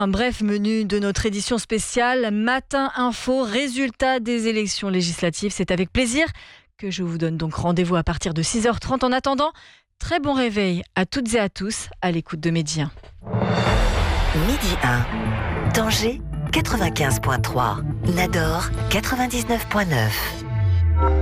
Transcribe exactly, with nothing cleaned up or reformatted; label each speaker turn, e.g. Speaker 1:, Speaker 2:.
Speaker 1: Un bref menu de notre édition spéciale Matin Info, résultat des élections législatives. C'est avec plaisir que je vous donne donc rendez-vous à partir de six heures trente. En attendant, très bon réveil à toutes et à tous à l'écoute de Midi un.
Speaker 2: Midi un, Tanger quatre-vingt-quinze virgule trois, Nador quatre-vingt-dix-neuf virgule neuf.